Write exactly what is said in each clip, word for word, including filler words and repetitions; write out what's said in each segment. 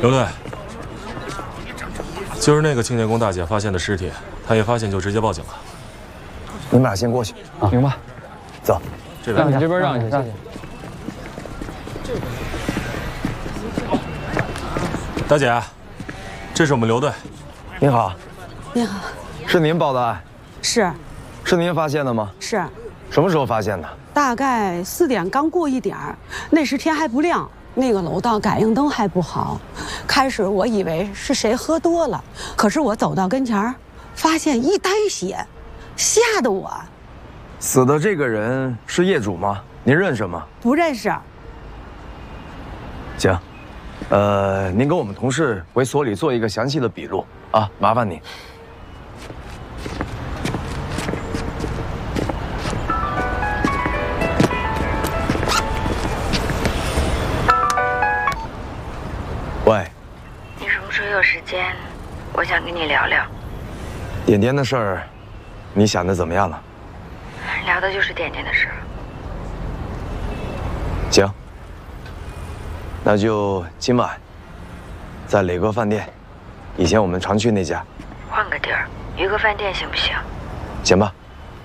刘队，今儿那个清洁工大姐发现的尸体，她一发现就直接报警了。 你们俩先过去啊，明白。 走， 这边让你这边让一下，谢谢。 大姐，这是我们刘队。 您好， 您好， 是您报的案？ 是， 是您发现的吗？ 是， 什么时候发现的？ 大概四点刚过一点儿，那时天还不亮，那个楼道感应灯还不好。开始我以为是谁喝多了，可是我走到跟前儿，发现一袋血，吓得我。 死的这个人是业主吗？您认识吗？ 不认识。 行，呃，您跟我们同事回所里做一个详细的笔录啊，麻烦您。喂， 你什么时候有时间？我想跟你聊聊。 点点的事儿，你想的怎么样了？ 聊的就是点点的事儿。 行，那就今晚在磊哥饭店，以前我们常去那家。 换个地儿，鱼哥饭店行不行？ 行吧。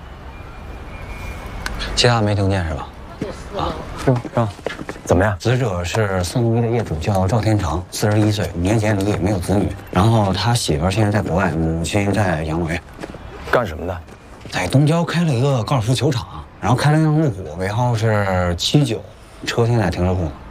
其他没听见是吧？啊， 是吗？是吗？ 怎么样？死者是四零一的业主，叫赵天成，四十一岁，五年前离异，没有子女。然后他媳妇现在在国外，母亲在杨伟。 干什么的？ 在东郊开了一个高尔夫球场，然后开了辆路虎，尾号是七九，车现在停车库。